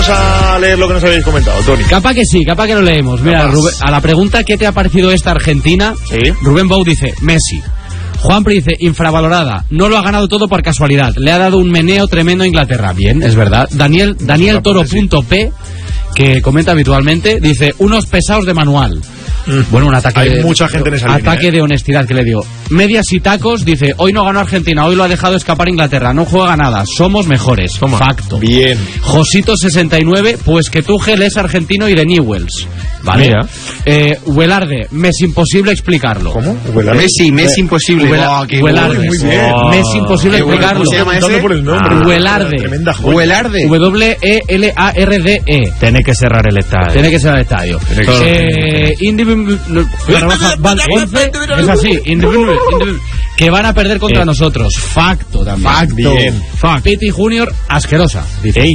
a leer lo que nos habéis comentado, Tony. Capaz que sí, capaz que lo leemos. Mira, Rubén, a la pregunta ¿qué te ha parecido esta Argentina? ¿Sí? Rubén Bou dice, Messi. Juanpri dice, infravalorada, no lo ha ganado todo por casualidad, le ha dado un meneo tremendo a Inglaterra. Bien, es verdad. Daniel Toro.p, que comenta habitualmente, dice, unos pesados de manual. Bueno, un ataque. Hay mucha gente en esa línea, ataque de honestidad que le dio. Medias y tacos, dice, hoy no ganó Argentina, hoy lo ha dejado escapar Inglaterra, no juega nada, somos mejores. Toma. Facto. Bien. Josito69, pues que Tuchel es argentino y de Newells. Vale. Mira. Huelarde, me es imposible explicarlo. ¿Cómo? Messi imposible. Huelarde. Muy bien. Me es imposible Qué bueno. explicarlo. ¿Cómo se llama ese? Por el nombre. Huelarde. Tremenda joya. Huelarde. Welarde. Tiene que cerrar el estadio. Tiene que ser al estadio. Indi-11 es así. Que van a perder contra nosotros. Facto también. Facto. Bien. Piti Junior, asquerosa. Dice. Ey,